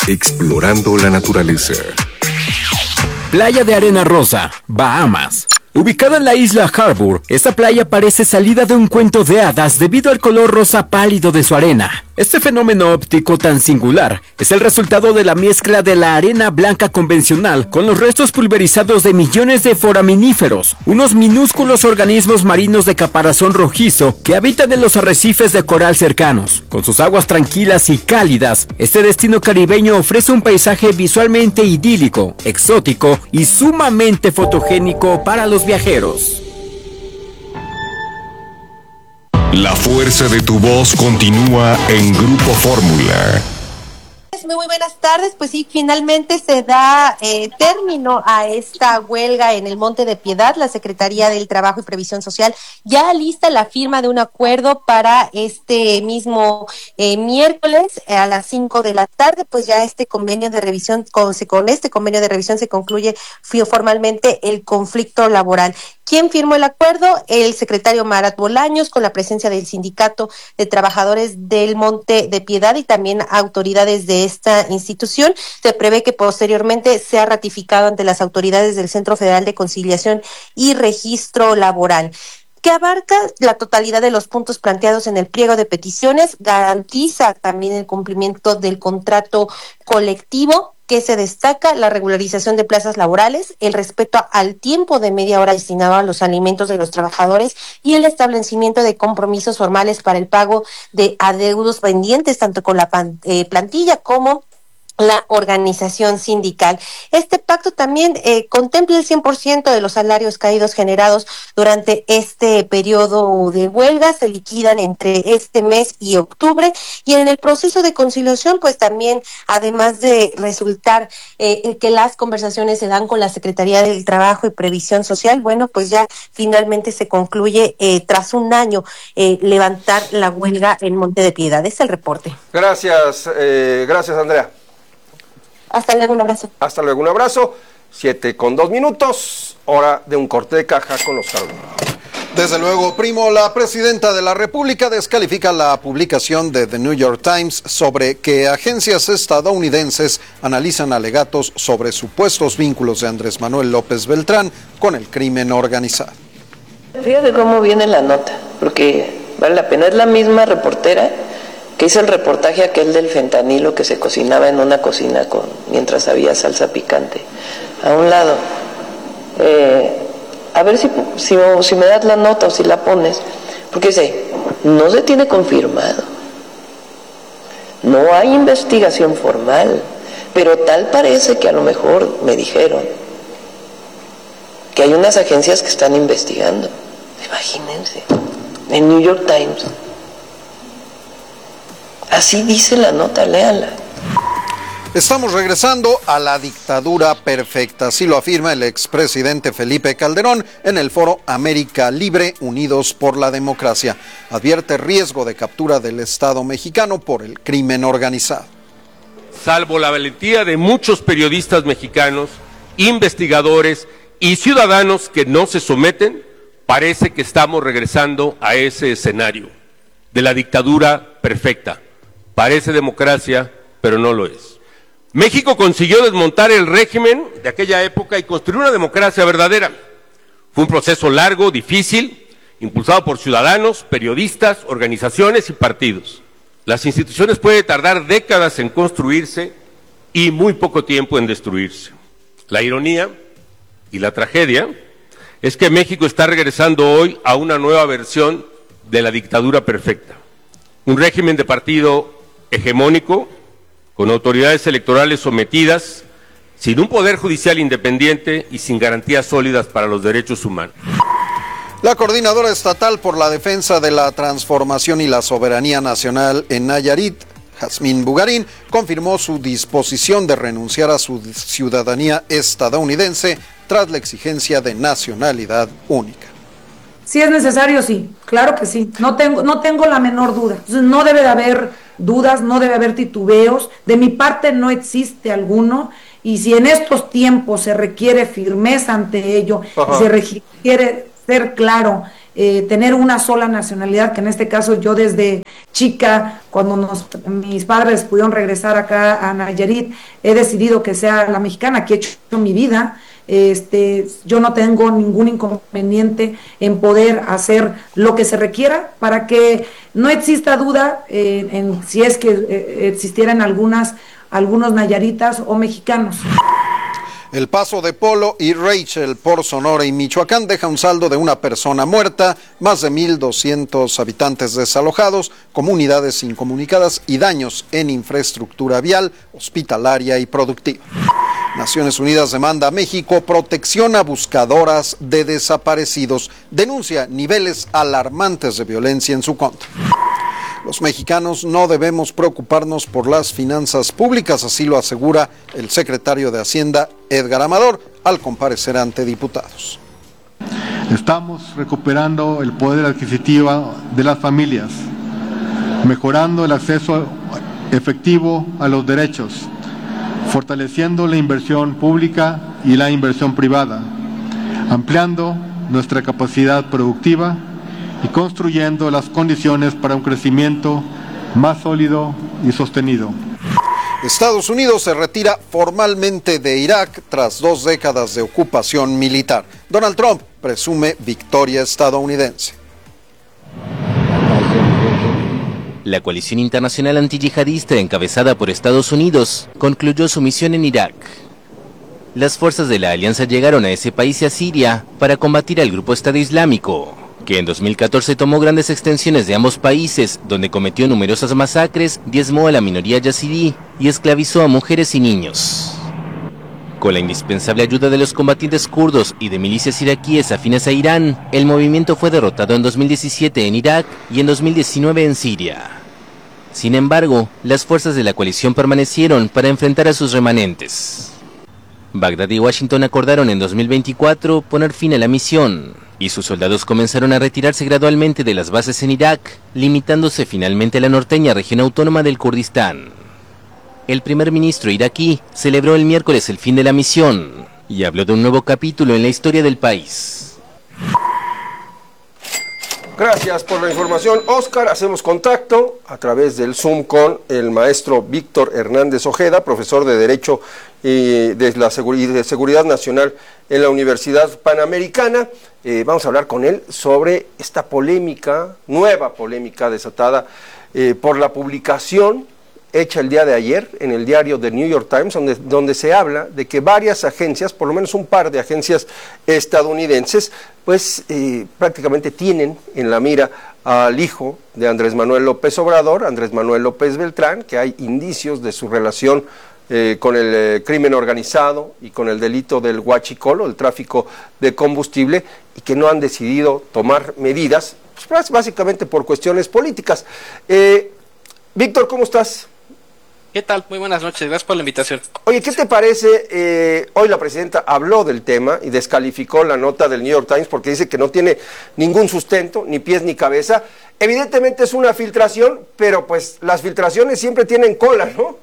Explorando la naturaleza. Playa de arena rosa, Bahamas. Ubicada en la isla Harbour, esta playa parece salida de un cuento de hadas debido al color rosa pálido de su arena. Este fenómeno óptico tan singular es el resultado de la mezcla de la arena blanca convencional con los restos pulverizados de millones de foraminíferos, unos minúsculos organismos marinos de caparazón rojizo que habitan en los arrecifes de coral cercanos. Con sus aguas tranquilas y cálidas, este destino caribeño ofrece un paisaje visualmente idílico, exótico y sumamente fotogénico para los viajeros. La fuerza de tu voz continúa en Grupo Fórmula. Muy buenas tardes, pues sí, finalmente se da término a esta huelga en el Monte de Piedad. La Secretaría del Trabajo y Previsión Social ya lista la firma de un acuerdo para este mismo miércoles a las 5 de la tarde, pues ya este convenio de revisión, con este convenio de revisión se concluye formalmente el conflicto laboral. ¿Quién firmó el acuerdo? El secretario Marat Bolaños, con la presencia del Sindicato de Trabajadores del Monte de Piedad y también autoridades de esta institución. Se prevé que posteriormente sea ratificado ante las autoridades del Centro Federal de Conciliación y Registro Laboral, que abarca la totalidad de los puntos planteados en el pliego de peticiones, garantiza también el cumplimiento del contrato colectivo, que se destaca la regularización de plazas laborales, el respeto al tiempo de media hora destinado a los alimentos de los trabajadores y el establecimiento de compromisos formales para el pago de adeudos pendientes tanto con la plantilla como la organización sindical. Este pacto también contempla el 100% de los salarios caídos generados durante este periodo de huelga, se liquidan entre este mes y octubre, y en el proceso de conciliación, pues también, además de resultar que las conversaciones se dan con la Secretaría del Trabajo y Previsión Social, bueno, pues ya finalmente se concluye tras un año levantar la huelga en Monte de Piedad. Es el reporte. Gracias, Andrea. Hasta luego, un abrazo. Hasta luego, un abrazo. 7:02, hora de un corte de caja con los saludos. Desde luego, primo, la presidenta de la República descalifica la publicación de The New York Times sobre que agencias estadounidenses analizan alegatos sobre supuestos vínculos de Andrés Manuel López Beltrán con el crimen organizado. Fíjate cómo viene la nota, porque vale la pena, es la misma reportera que hizo el reportaje aquel del fentanilo que se cocinaba en una cocina mientras había salsa picante. A un lado, a ver si me das la nota o si la pones, porque dice, no se tiene confirmado, no hay investigación formal, pero tal parece que a lo mejor me dijeron que hay unas agencias que están investigando. Imagínense, en New York Times. Así dice la nota, léanla. Estamos regresando a la dictadura perfecta, así lo afirma el expresidente Felipe Calderón en el foro América Libre, Unidos por la Democracia. Advierte riesgo de captura del Estado mexicano por el crimen organizado. Salvo la valentía de muchos periodistas mexicanos, investigadores y ciudadanos que no se someten, parece que estamos regresando a ese escenario de la dictadura perfecta. Parece democracia, pero no lo es. México consiguió desmontar el régimen de aquella época y construir una democracia verdadera. Fue un proceso largo, difícil, impulsado por ciudadanos, periodistas, organizaciones y partidos. Las instituciones pueden tardar décadas en construirse y muy poco tiempo en destruirse. La ironía y la tragedia es que México está regresando hoy a una nueva versión de la dictadura perfecta. Un régimen de partido hegemónico, con autoridades electorales sometidas, sin un poder judicial independiente y sin garantías sólidas para los derechos humanos. La coordinadora estatal por la defensa de la transformación y la soberanía nacional en Nayarit, Jazmín Bugarín, confirmó su disposición de renunciar a su ciudadanía estadounidense tras la exigencia de nacionalidad única. Si es necesario, sí, claro que sí, no tengo la menor duda. Entonces, no debe de haber dudas, no debe haber titubeos, de mi parte no existe alguno, y si en estos tiempos se requiere firmeza ante ello, y se requiere ser claro tener una sola nacionalidad, que en este caso yo desde chica, cuando mis padres pudieron regresar acá a Nayarit, he decidido que sea la mexicana, que he hecho mi vida. Yo no tengo ningún inconveniente en poder hacer lo que se requiera para que no exista duda en si es que existieran algunos nayaritas o mexicanos. El paso de Polo y Rachel por Sonora y Michoacán deja un saldo de una persona muerta, más de 1,200 habitantes desalojados, comunidades incomunicadas y daños en infraestructura vial, hospitalaria y productiva. Naciones Unidas demanda a México protección a buscadoras de desaparecidos. Denuncia niveles alarmantes de violencia en su contra. Los mexicanos no debemos preocuparnos por las finanzas públicas, así lo asegura el secretario de Hacienda, Edgar Amador, al comparecer ante diputados. Estamos recuperando el poder adquisitivo de las familias, mejorando el acceso efectivo a los derechos, fortaleciendo la inversión pública y la inversión privada, ampliando nuestra capacidad productiva y construyendo las condiciones para un crecimiento más sólido y sostenido. Estados Unidos se retira formalmente de Irak tras 2 décadas de ocupación militar. Donald Trump presume victoria estadounidense. La coalición internacional antiyihadista encabezada por Estados Unidos concluyó su misión en Irak. Las fuerzas de la alianza llegaron a ese país y a Siria para combatir al grupo Estado Islámico, que en 2014 tomó grandes extensiones de ambos países, donde cometió numerosas masacres, diezmó a la minoría yazidí y esclavizó a mujeres y niños. Con la indispensable ayuda de los combatientes kurdos y de milicias iraquíes afines a Irán, el movimiento fue derrotado en 2017 en Irak y en 2019 en Siria. Sin embargo, las fuerzas de la coalición permanecieron para enfrentar a sus remanentes. Bagdad y Washington acordaron en 2024 poner fin a la misión, y sus soldados comenzaron a retirarse gradualmente de las bases en Irak, limitándose finalmente a la norteña región autónoma del Kurdistán. El primer ministro iraquí celebró el miércoles el fin de la misión y habló de un nuevo capítulo en la historia del país. Gracias por la información, Oscar. Hacemos contacto a través del Zoom con el maestro Víctor Hernández Ojeda, profesor de Derecho y de Seguridad Nacional en la Universidad Panamericana. Vamos a hablar con él sobre esta polémica, nueva polémica desatada por la publicación hecha el día de ayer en el diario The New York Times, donde se habla de que varias agencias, por lo menos un par de agencias estadounidenses, pues prácticamente tienen en la mira al hijo de Andrés Manuel López Obrador, Andrés Manuel López Beltrán, que hay indicios de su relación con el crimen organizado y con el delito del huachicol, el tráfico de combustible, y que no han decidido tomar medidas, pues básicamente por cuestiones políticas. Víctor, ¿cómo estás? ¿Qué tal? Muy buenas noches, gracias por la invitación. Oye, ¿qué te parece? Hoy la presidenta habló del tema y descalificó la nota del New York Times porque dice que no tiene ningún sustento, ni pies ni cabeza. Evidentemente es una filtración, pero pues las filtraciones siempre tienen cola, ¿no?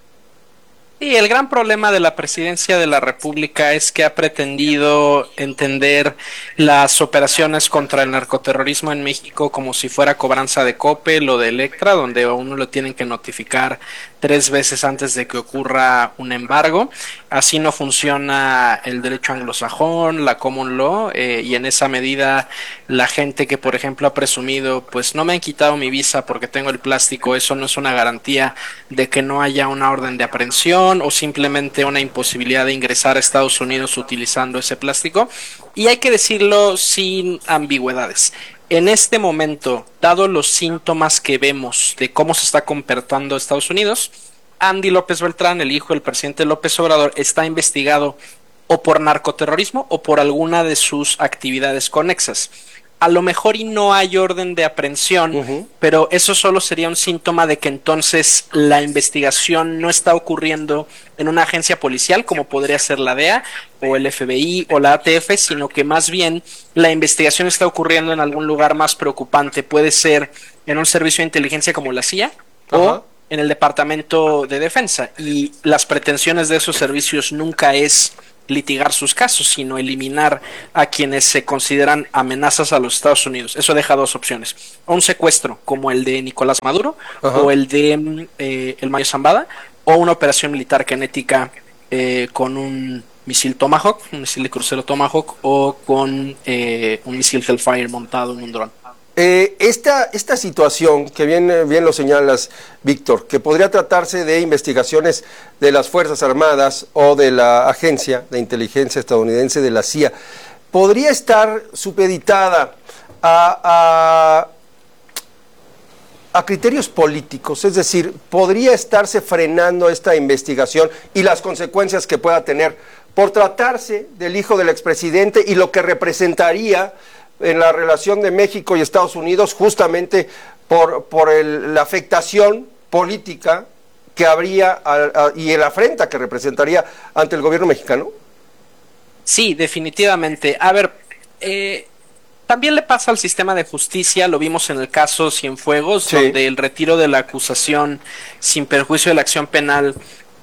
Sí, el gran problema de la presidencia de la República es que ha pretendido entender las operaciones contra el narcoterrorismo en México como si fuera cobranza de Coppel o de Electra, donde a uno lo tienen que notificar 3 veces antes de que ocurra un embargo. Así no funciona el derecho anglosajón, la common law, y en esa medida la gente que, por ejemplo, ha presumido, pues no me han quitado mi visa porque tengo el plástico, eso no es una garantía de que no haya una orden de aprehensión o simplemente una imposibilidad de ingresar a Estados Unidos utilizando ese plástico. Y hay que decirlo sin ambigüedades. En este momento, dado los síntomas que vemos de cómo se está comportando Estados Unidos, Andy López Beltrán, el hijo del presidente López Obrador, está investigado o por narcoterrorismo o por alguna de sus actividades conexas. A lo mejor y no hay orden de aprehensión, pero eso solo sería un síntoma de que entonces la investigación no está ocurriendo en una agencia policial como podría ser la DEA o el FBI o la ATF, sino que más bien la investigación está ocurriendo en algún lugar más preocupante. Puede ser en un servicio de inteligencia como la CIA o en el Departamento de Defensa, y las pretensiones de esos servicios nunca es litigar sus casos, sino eliminar a quienes se consideran amenazas a los Estados Unidos. Eso deja dos opciones: un secuestro como el de Nicolás Maduro, o el de el Mayo Zambada, o una operación militar kinética con un misil Tomahawk, un misil de crucero Tomahawk, o con un misil Hellfire montado en un dron. Esta situación que bien lo señalas, Víctor, que podría tratarse de investigaciones de las Fuerzas Armadas o de la Agencia de Inteligencia estadounidense, de la CIA, podría estar supeditada a criterios políticos, es decir, podría estarse frenando esta investigación y las consecuencias que pueda tener por tratarse del hijo del expresidente y lo que representaría en la relación de México y Estados Unidos, justamente por la afectación política que habría y la afrenta que representaría ante el gobierno mexicano. Sí, definitivamente. A ver, también le pasa al sistema de justicia, lo vimos en el caso Cienfuegos, sí, donde el retiro de la acusación sin perjuicio de la acción penal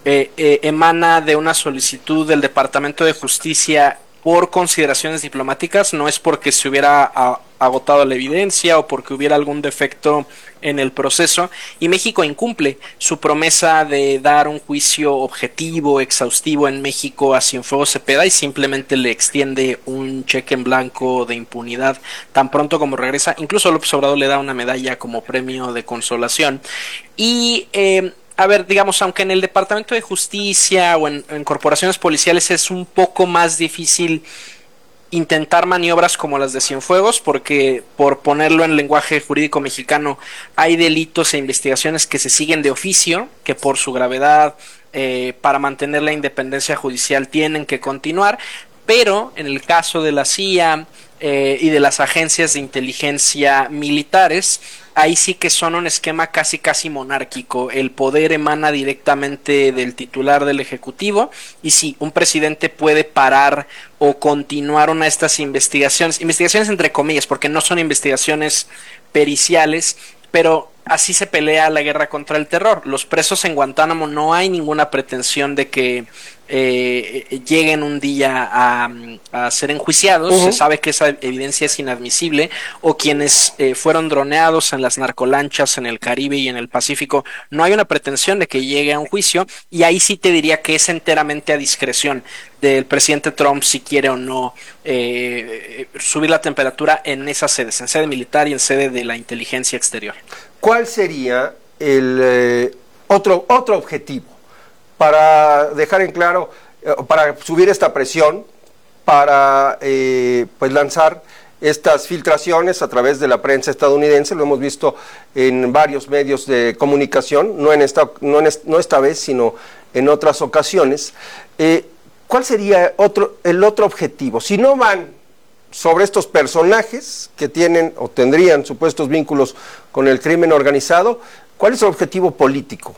emana de una solicitud del Departamento de Justicia por consideraciones diplomáticas, no es porque se hubiera agotado la evidencia o porque hubiera algún defecto en el proceso, y México incumple su promesa de dar un juicio objetivo, exhaustivo en México a Cienfuegos Cepeda, y simplemente le extiende un cheque en blanco de impunidad tan pronto como regresa. Incluso López Obrador le da una medalla como premio de consolación. Y a ver, digamos, aunque en el Departamento de Justicia o en corporaciones policiales es un poco más difícil intentar maniobras como las de Cienfuegos, porque, por ponerlo en lenguaje jurídico mexicano, hay delitos e investigaciones que se siguen de oficio, que por su gravedad, para mantener la independencia judicial, tienen que continuar. Pero en el caso de la CIA y de las agencias de inteligencia militares, ahí sí que son un esquema casi monárquico. El poder emana directamente del titular del Ejecutivo, y sí, un presidente puede parar o continuar una de estas investigaciones entre comillas, porque no son investigaciones periciales, pero así se pelea la guerra contra el terror. Los presos en Guantánamo, no hay ninguna pretensión de que lleguen un día a ser enjuiciados. Se sabe que esa evidencia es inadmisible. O quienes fueron droneados en las narcolanchas en el Caribe y en el Pacífico, no hay una pretensión de que llegue a un juicio, y ahí sí te diría que es enteramente a discreción del presidente Trump si quiere o no subir la temperatura en esas sedes, en sede militar y en sede de la inteligencia exterior. ¿Cuál sería el otro objetivo para dejar en claro, para subir esta presión, para pues lanzar estas filtraciones a través de la prensa estadounidense? Lo hemos visto en varios medios de comunicación, no esta vez, sino en otras ocasiones. ¿Cuál sería el otro objetivo? Si no van sobre estos personajes que tienen o tendrían supuestos vínculos con el crimen organizado, ¿cuál es el objetivo político?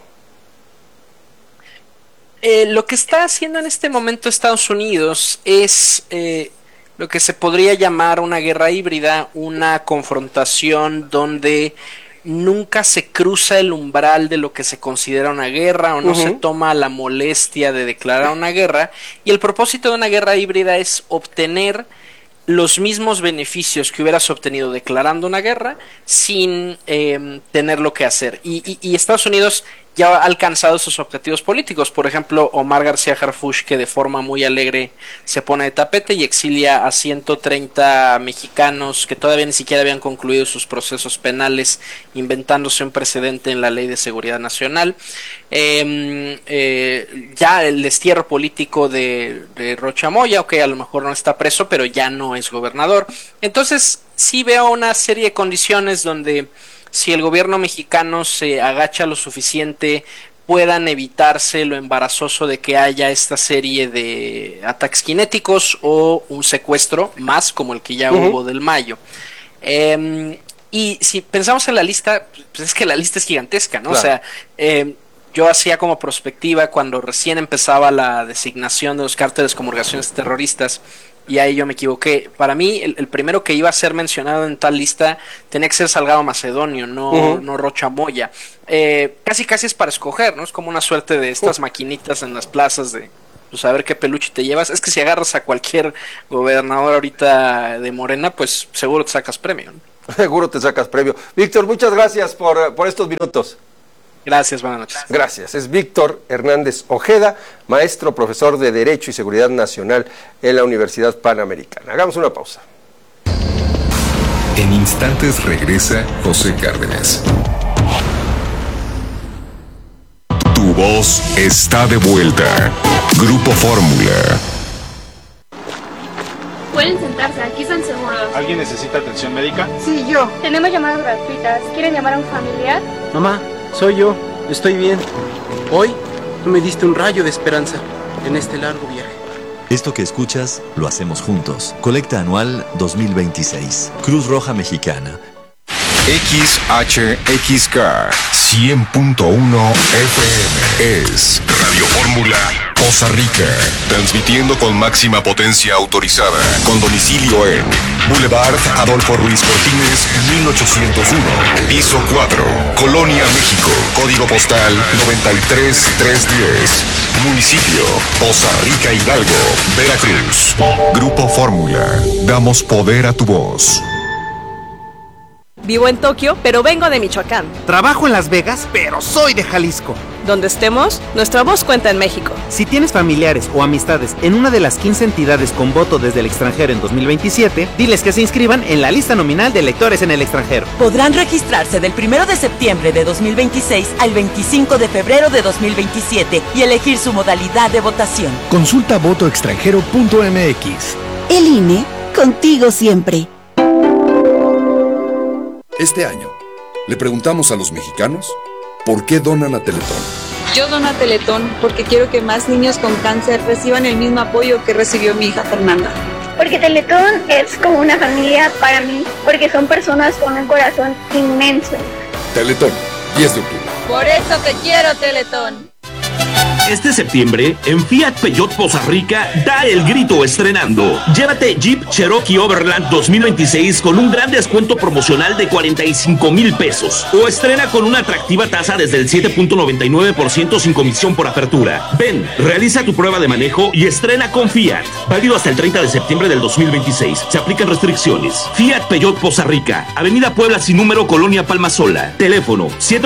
Lo que está haciendo en este momento Estados Unidos es lo que se podría llamar una guerra híbrida, una confrontación donde nunca se cruza el umbral de lo que se considera una guerra, o no se toma la molestia de declarar una guerra, y el propósito de una guerra híbrida es obtener los mismos beneficios que hubieras obtenido declarando una guerra sin tener lo que hacer. Y Estados Unidos ya ha alcanzado sus objetivos políticos. Por ejemplo, Omar García Harfuch, que de forma muy alegre se pone de tapete y exilia a 130 mexicanos que todavía ni siquiera habían concluido sus procesos penales, inventándose un precedente en la Ley de Seguridad Nacional. Ya el destierro político de Rocha Moya, ok, a lo mejor no está preso, pero ya no es gobernador. Entonces sí veo una serie de condiciones donde, si el gobierno mexicano se agacha lo suficiente, puedan evitarse lo embarazoso de que haya esta serie de ataques cinéticos o un secuestro más, como el que ya hubo del Mayo. Y si pensamos en la lista, pues es que la lista es gigantesca, ¿no? Claro. O sea, yo hacía como prospectiva cuando recién empezaba la designación de los cárteles como organizaciones terroristas, y ahí yo me equivoqué. Para mí, el primero que iba a ser mencionado en tal lista tenía que ser Salgado Macedonio, no Rocha Moya. Casi es para escoger, ¿no? Es como una suerte de estas maquinitas en las plazas pues a ver qué peluche te llevas. Es que si agarras a cualquier gobernador ahorita de Morena, pues seguro te sacas premio, ¿no? Seguro te sacas premio. Víctor, muchas gracias por estos minutos. Gracias, buenas noches. Gracias. Es Víctor Hernández Ojeda, maestro, profesor de Derecho y Seguridad Nacional en la Universidad Panamericana. Hagamos una pausa. En instantes regresa José Cárdenas. Tu voz está de vuelta. Grupo Fórmula. Pueden sentarse, aquí están seguros. ¿Alguien necesita atención médica? Sí, yo. Tenemos llamadas gratuitas. ¿Quieren llamar a un familiar? Mamá, soy yo. Estoy bien. Hoy tú me diste un rayo de esperanza en este largo viaje. Esto que escuchas lo hacemos juntos. Colecta anual 2026. Cruz Roja Mexicana. XHXK 100.1 FM es Radio Fórmula Poza Rica, transmitiendo con máxima potencia autorizada, con domicilio en Boulevard Adolfo Ruiz Cortines, 1801, piso 4, Colonia, México, código postal 93310, municipio Poza Rica, Hidalgo, Veracruz. Grupo Fórmula, damos poder a tu voz. Vivo en Tokio, pero vengo de Michoacán. Trabajo en Las Vegas, pero soy de Jalisco. Donde estemos, nuestra voz cuenta en México. Si tienes familiares o amistades en una de las 15 entidades con voto desde el extranjero en 2027, diles que se inscriban en la lista nominal de electores en el extranjero. Podrán registrarse del 1 de septiembre de 2026 al 25 de febrero de 2027 y elegir su modalidad de votación. Consulta votoextranjero.mx. El INE, contigo siempre. Este año, le preguntamos a los mexicanos por qué donan a Teletón. Yo dono a Teletón porque quiero que más niños con cáncer reciban el mismo apoyo que recibió mi hija Fernanda. Porque Teletón es como una familia para mí, porque son personas con un corazón inmenso. Teletón, 10 de octubre. Por eso te quiero, Teletón. Este septiembre, en Fiat Peugeot Poza Rica, da el grito estrenando. Llévate Jeep Cherokee Overland 2026 con un gran descuento promocional de 45,000 pesos. O estrena con una atractiva tasa desde el 7.99% sin comisión por apertura. Ven, realiza tu prueba de manejo y estrena con Fiat. Válido hasta el 30 de septiembre del 2026. Se aplican restricciones. Fiat Peugeot Poza Rica, Avenida Puebla sin número, Colonia Palma Sola. Teléfono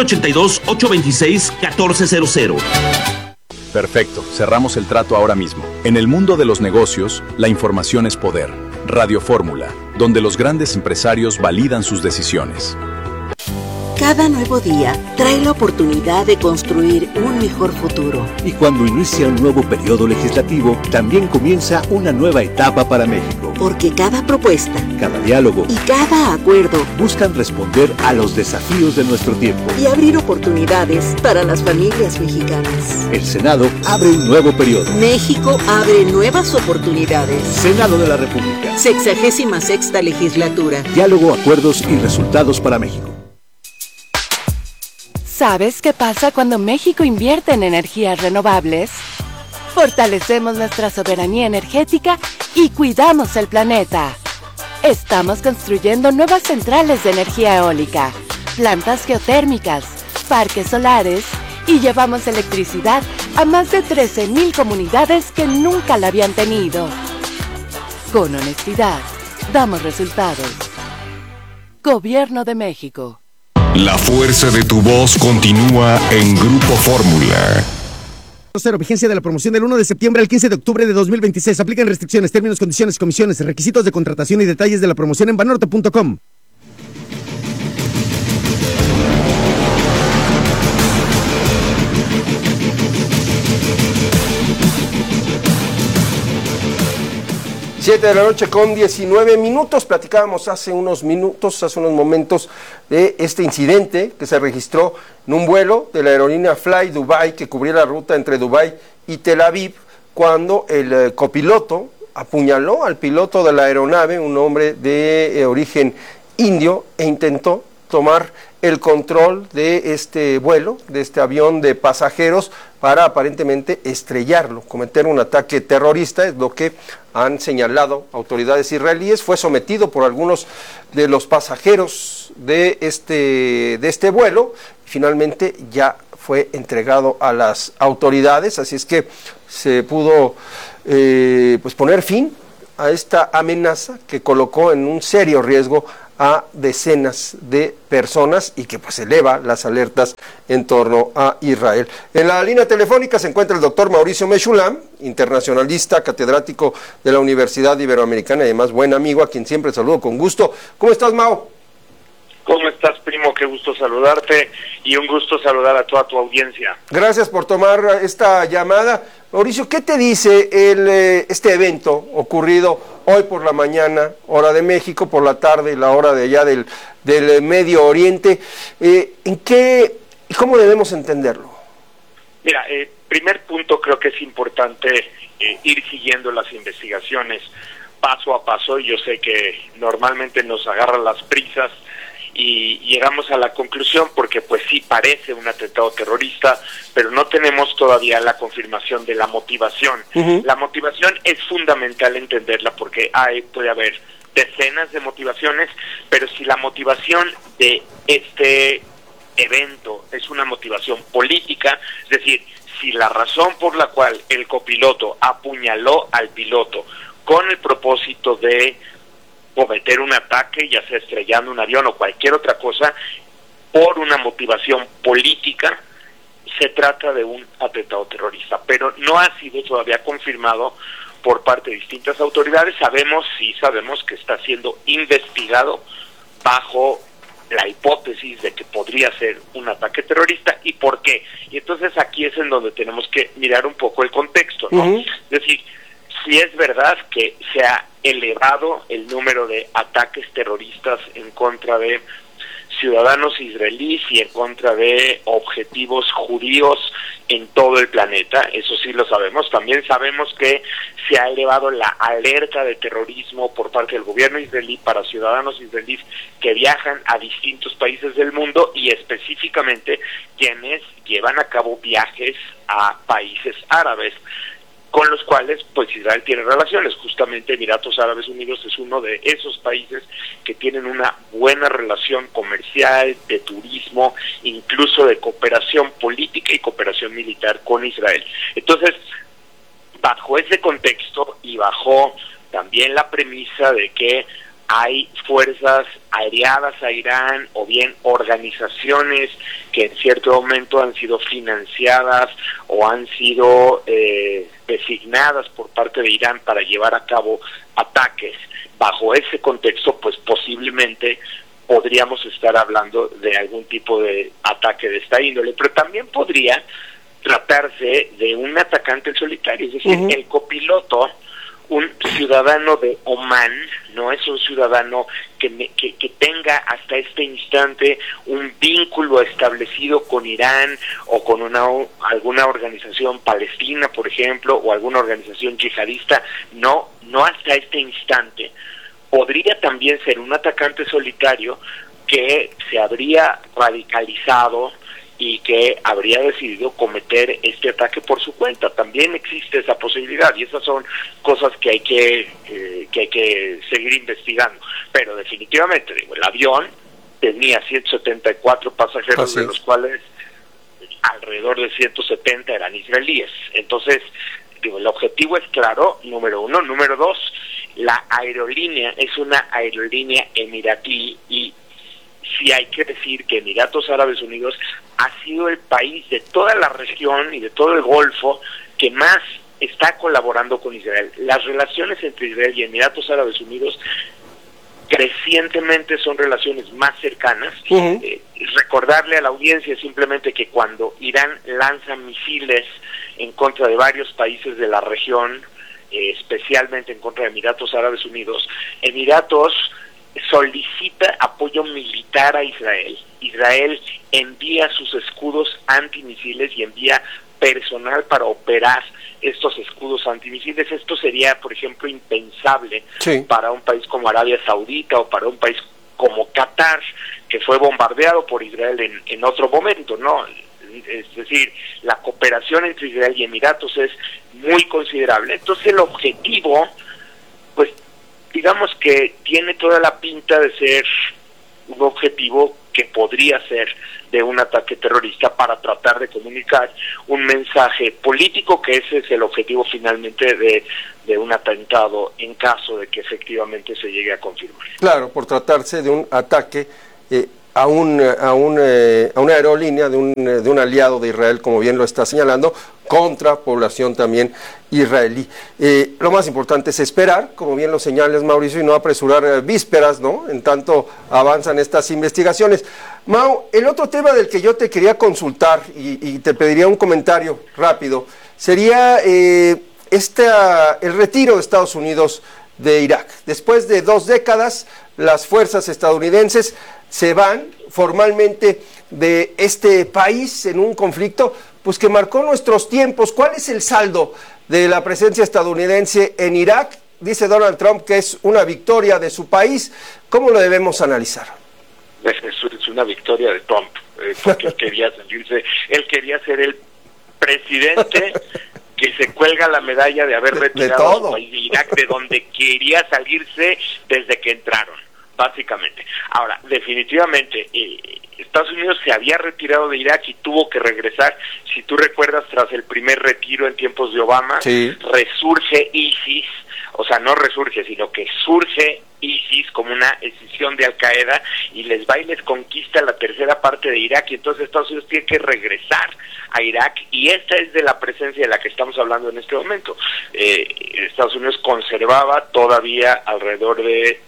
782-826-1400. Perfecto, cerramos el trato ahora mismo. En el mundo de los negocios, la información es poder. Radio Fórmula, donde los grandes empresarios validan sus decisiones. Cada nuevo día trae la oportunidad de construir un mejor futuro. Y cuando inicia un nuevo periodo legislativo, también comienza una nueva etapa para México. Porque cada propuesta, cada diálogo y cada acuerdo buscan responder a los desafíos de nuestro tiempo y abrir oportunidades para las familias mexicanas. El Senado abre un nuevo periodo. México abre nuevas oportunidades. Senado de la República. 66ª legislatura. Diálogo, acuerdos y resultados para México. ¿Sabes qué pasa cuando México invierte en energías renovables? Fortalecemos nuestra soberanía energética y cuidamos el planeta. Estamos construyendo nuevas centrales de energía eólica, plantas geotérmicas, parques solares y llevamos electricidad a más de 13,000 comunidades que nunca la habían tenido. Con honestidad, damos resultados. Gobierno de México. La fuerza de tu voz continúa en Grupo Fórmula. Vigencia de la promoción del 1 de septiembre al 15 de octubre de 2026. Aplican restricciones, términos, condiciones, comisiones, requisitos de contratación y detalles de la promoción en banorte.com. Siete de la noche con 19 minutos. Platicábamos hace unos momentos, de este incidente que se registró en un vuelo de la aerolínea Fly Dubai que cubría la ruta entre Dubai y Tel Aviv, cuando el copiloto apuñaló al piloto de la aeronave, un hombre de origen indio, e intentó tomar el control de este vuelo, de este avión de pasajeros, para aparentemente estrellarlo, cometer un ataque terrorista, es lo que han señalado autoridades israelíes. Fue sometido por algunos de los pasajeros de este vuelo, y finalmente ya fue entregado a las autoridades, así es que se pudo pues poner fin a esta amenaza que colocó en un serio riesgo a decenas de personas y que pues eleva las alertas en torno a Israel. En la línea telefónica se encuentra el doctor Mauricio Meshulam, internacionalista, catedrático de la Universidad Iberoamericana y además buen amigo, a quien siempre saludo con gusto. ¿Cómo estás, Mau? ¿Cómo estás, primo? Qué gusto saludarte y un gusto saludar a toda tu audiencia. Gracias por tomar esta llamada. Mauricio, ¿qué te dice este evento ocurrido hoy por la mañana, hora de México, por la tarde, la hora de allá del Medio Oriente? ¿En qué y cómo debemos entenderlo? Mira, primer punto, creo que es importante ir siguiendo las investigaciones paso a paso. Yo sé que normalmente nos agarran las prisas y llegamos a la conclusión porque pues sí parece un atentado terrorista, pero no tenemos todavía la confirmación de la motivación. La motivación es fundamental entenderla porque puede haber decenas de motivaciones, pero si la motivación de este evento es una motivación política, es decir, si la razón por la cual el copiloto apuñaló al piloto con el propósito de cometer un ataque, ya sea estrellando un avión o cualquier otra cosa, por una motivación política, se trata de un atentado terrorista, pero no ha sido todavía confirmado por parte de distintas autoridades. Sabemos que está siendo investigado bajo la hipótesis de que podría ser un ataque terrorista. ¿Y por qué? Y entonces aquí es en donde tenemos que mirar un poco el contexto, ¿no? Es decir, si es verdad que se ha elevado el número de ataques terroristas en contra de ciudadanos israelíes y en contra de objetivos judíos en todo el planeta, eso sí lo sabemos. También sabemos que se ha elevado la alerta de terrorismo por parte del gobierno israelí para ciudadanos israelíes que viajan a distintos países del mundo y específicamente quienes llevan a cabo viajes a países árabes, con los cuales pues Israel tiene relaciones. Justamente Emiratos Árabes Unidos es uno de esos países que tienen una buena relación comercial, de turismo, incluso de cooperación política y cooperación militar con Israel. Entonces, bajo ese contexto y bajo también la premisa de que hay fuerzas aliadas a Irán o bien organizaciones que en cierto momento han sido financiadas o han sido designadas por parte de Irán para llevar a cabo ataques. Bajo ese contexto, pues posiblemente podríamos estar hablando de algún tipo de ataque de esta índole, pero también podría tratarse de un atacante solitario, es decir, el copiloto, un ciudadano de Omán, no es un ciudadano que tenga hasta este instante un vínculo establecido con Irán o con alguna organización palestina, por ejemplo, o alguna organización yihadista, no hasta este instante. Podría también ser un atacante solitario que se habría radicalizado y que habría decidido cometer este ataque por su cuenta. También existe esa posibilidad y esas son cosas que hay que seguir investigando. Pero definitivamente, el avión tenía 174 pasajeros, de los cuales alrededor de 170 eran israelíes. Entonces, el objetivo es claro, número uno. Número dos, la aerolínea es una aerolínea emiratí y sí hay que decir que Emiratos Árabes Unidos ha sido el país de toda la región y de todo el Golfo que más está colaborando con Israel. Las relaciones entre Israel y Emiratos Árabes Unidos crecientemente son relaciones más cercanas. Recordarle a la audiencia simplemente que cuando Irán lanza misiles en contra de varios países de la región, especialmente en contra de Emiratos Árabes Unidos, Emiratos solicita apoyo militar a Israel. Israel envía sus escudos antimisiles y envía personal para operar estos escudos antimisiles. Esto sería, por ejemplo, impensable para un país como Arabia Saudita o para un país como Qatar, que fue bombardeado por Israel en otro momento, ¿no? Es decir, la cooperación entre Israel y Emiratos es muy considerable. Entonces el objetivo, pues digamos que tiene toda la pinta de ser un objetivo que podría ser de un ataque terrorista para tratar de comunicar un mensaje político, que ese es el objetivo finalmente de un atentado en caso de que efectivamente se llegue a confirmar. Claro, por tratarse de un ataque a una aerolínea de un aliado de Israel, como bien lo está señalando, contra población también israelí. Lo más importante es esperar, como bien lo señales, Mauricio, y no apresurar vísperas, ¿no?, en tanto avanzan estas investigaciones. Mau, el otro tema del que yo te quería consultar y te pediría un comentario rápido sería el retiro de Estados Unidos de Irak. Después de 2 décadas, las fuerzas estadounidenses se van formalmente de este país en un conflicto pues que marcó nuestros tiempos. ¿Cuál es el saldo de la presencia estadounidense en Irak? Dice Donald Trump que es una victoria de su país. ¿Cómo lo debemos analizar? Es una victoria de Trump, porque él quería salirse, él quería ser el presidente que se cuelga la medalla de haber retirado a su país de Irak, de donde quería salirse desde que entraron, básicamente. Ahora, definitivamente, Estados Unidos se había retirado de Irak y tuvo que regresar. Si tú recuerdas, tras el primer retiro en tiempos de Obama, resurge ISIS, o sea, no resurge, sino que surge ISIS como una escisión de Al-Qaeda y les va y les conquista la tercera parte de Irak, y entonces Estados Unidos tiene que regresar a Irak, y esta es de la presencia de la que estamos hablando en este momento. Estados Unidos conservaba todavía alrededor de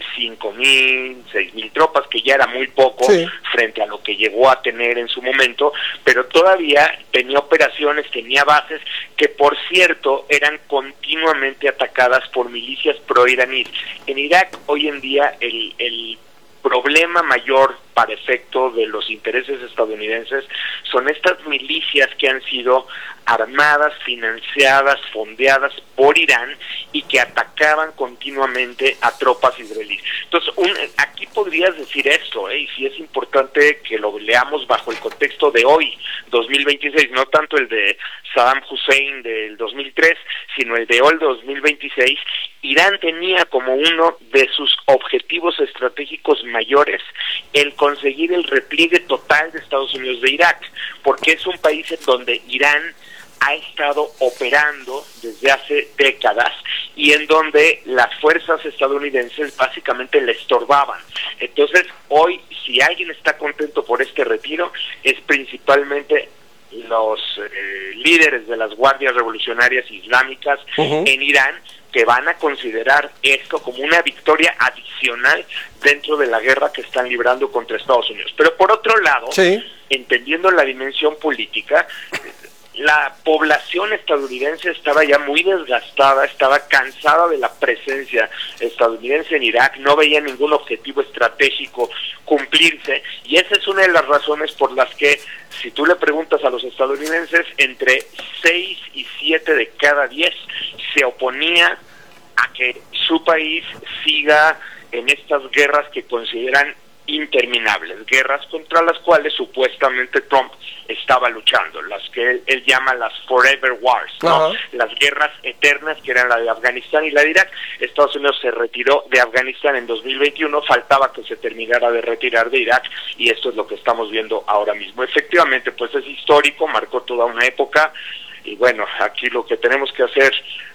5,000, 6,000 tropas, que ya era muy poco frente a lo que llegó a tener en su momento, pero todavía tenía operaciones, tenía bases que, por cierto, eran continuamente atacadas por milicias proiraníes. En Irak hoy en día el problema mayor para efecto de los intereses estadounidenses son estas milicias que han sido armadas, financiadas, fondeadas por Irán y que atacaban continuamente a tropas israelíes. Entonces, aquí podrías decir esto, y sí es importante que lo leamos bajo el contexto de hoy, 2026, no tanto el de Saddam Hussein del 2003, sino el de hoy, 2026. Irán tenía como uno de sus objetivos estratégicos mayores el conseguir el repliegue total de Estados Unidos de Irak, porque es un país en donde Irán ha estado operando desde hace décadas y en donde las fuerzas estadounidenses básicamente le estorbaban. Entonces, hoy, si alguien está contento por este retiro, es principalmente los líderes de las guardias revolucionarias islámicas en Irán, que van a considerar esto como una victoria adicional dentro de la guerra que están librando contra Estados Unidos. Pero por otro lado, entendiendo la dimensión política, la población estadounidense estaba ya muy desgastada, estaba cansada de la presencia estadounidense en Irak, no veía ningún objetivo estratégico cumplirse, y esa es una de las razones por las que, si tú le preguntas a los estadounidenses, entre 6 y 7 de cada 10 se oponía a que su país siga en estas guerras que consideran interminables, guerras contra las cuales supuestamente Trump estaba luchando, las que él llama las forever wars, ¿no? Las guerras eternas, que eran la de Afganistán y la de Irak. Estados Unidos se retiró de Afganistán en 2021, faltaba que se terminara de retirar de Irak, y esto es lo que estamos viendo ahora mismo. Efectivamente, pues es histórico, marcó toda una época, y bueno, aquí lo que tenemos que hacer,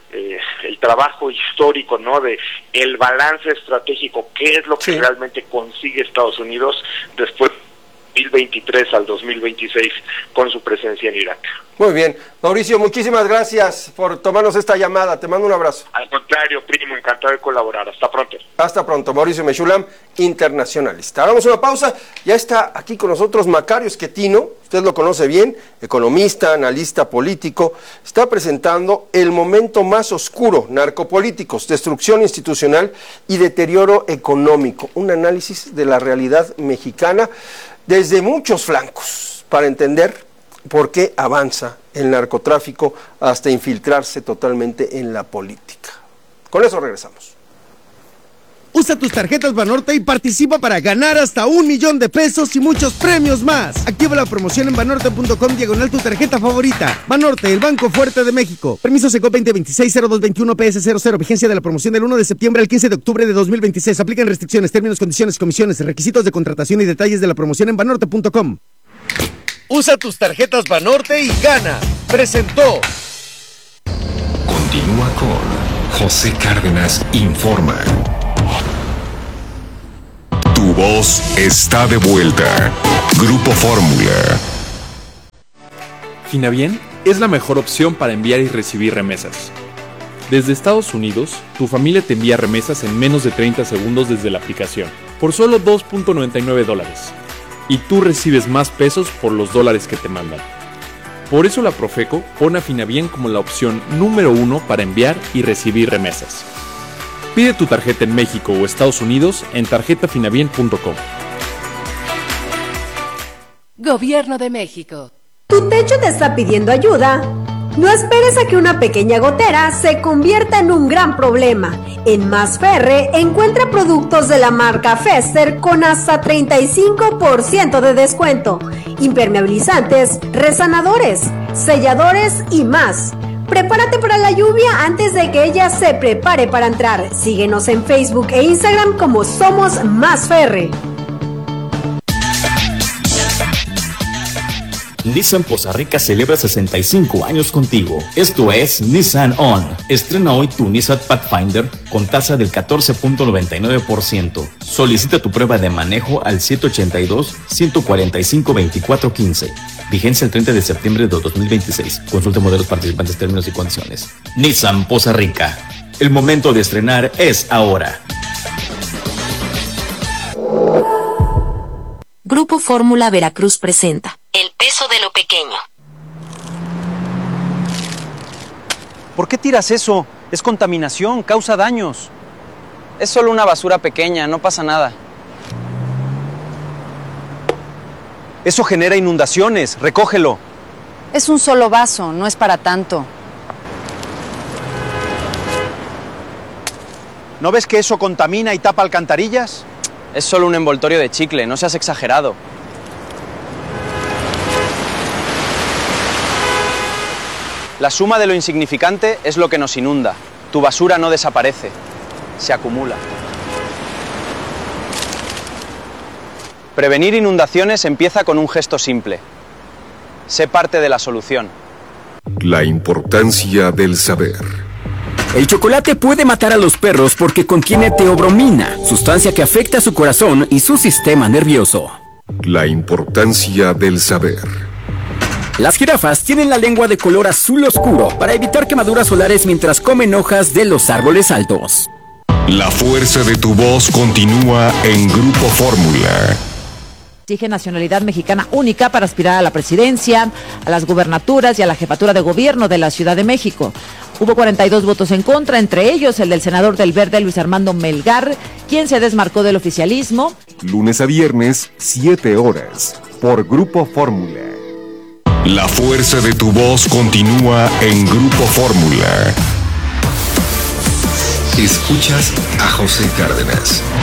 el trabajo histórico, ¿no?, de el balance estratégico, qué es lo que realmente consigue Estados Unidos después de 2023 al 2026 con su presencia en Irak. Muy bien. Mauricio, muchísimas gracias por tomarnos esta llamada. Te mando un abrazo. Al contrario, primo, encantado de colaborar. Hasta pronto. Hasta pronto. Mauricio Meshulam, internacionalista. Hagamos una pausa. Ya está aquí con nosotros Macario Schettino. Usted lo conoce bien, economista, analista político. Está presentando El momento más oscuro, narcopolíticos, destrucción institucional y deterioro económico. Un análisis de la realidad mexicana desde muchos flancos para entender por qué avanza el narcotráfico hasta infiltrarse totalmente en la política. Con eso regresamos. Usa tus tarjetas Banorte y participa para ganar hasta 1 millón de pesos y muchos premios más. Activa la promoción en banorte.com/, tu tarjeta favorita. Banorte, el banco fuerte de México. Permiso Secop 2026-0221 PS00. Vigencia de la promoción del 1 de septiembre al 15 de octubre de 2026. Aplican restricciones, términos, condiciones, comisiones, requisitos de contratación y detalles de la promoción en banorte.com. Usa tus tarjetas Banorte y gana. Presentó. Continúa con José Cárdenas Informa. Tu voz está de vuelta. Grupo Fórmula. Finabién es la mejor opción para enviar y recibir remesas. Desde Estados Unidos, tu familia te envía remesas en menos de 30 segundos desde la aplicación, por solo $2.99. Y tú recibes más pesos por los dólares que te mandan. Por eso la Profeco pone a Finabién como la opción número 1 para enviar y recibir remesas. Pide tu tarjeta en México o Estados Unidos en tarjetafinabien.com. Gobierno de México. ¿Tu techo te está pidiendo ayuda? No esperes a que una pequeña gotera se convierta en un gran problema. En Más Ferre encuentra productos de la marca Fester con hasta 35% de descuento. Impermeabilizantes, resanadores, selladores y más. Prepárate para la lluvia antes de que ella se prepare para entrar. Síguenos en Facebook e Instagram como Somos Más Ferre. Nissan Poza Rica celebra 65 años contigo. Esto es Nissan On. Estrena hoy tu Nissan Pathfinder con tasa del 14.99%. Solicita tu prueba de manejo al 782-145-2415. Vigencia el 30 de septiembre de 2026. Consulta modelos participantes, términos y condiciones. Nissan Poza Rica. El momento de estrenar es ahora. Grupo Fórmula Veracruz presenta El peso de lo pequeño. ¿Por qué tiras eso? Es contaminación, causa daños. Es solo una basura pequeña, no pasa nada. Eso genera inundaciones, recógelo. Es un solo vaso, no es para tanto. ¿No ves que eso contamina y tapa alcantarillas? Es solo un envoltorio de chicle, no seas exagerado. La suma de lo insignificante es lo que nos inunda. Tu basura no desaparece, se acumula. Prevenir inundaciones empieza con un gesto simple. Sé parte de la solución. La importancia del saber. El chocolate puede matar a los perros porque contiene teobromina, sustancia que afecta a su corazón y su sistema nervioso. La importancia del saber. Las jirafas tienen la lengua de color azul oscuro para evitar quemaduras solares mientras comen hojas de los árboles altos. La fuerza de tu voz continúa en Grupo Fórmula. Exige nacionalidad mexicana única para aspirar a la presidencia, a las gubernaturas y a la jefatura de gobierno de la Ciudad de México. Hubo 42 votos en contra, entre ellos el del senador del Verde, Luis Armando Melgar, quien se desmarcó del oficialismo. Lunes a viernes, 7 horas, por Grupo Fórmula. La fuerza de tu voz continúa en Grupo Fórmula. Escuchas a José Cárdenas.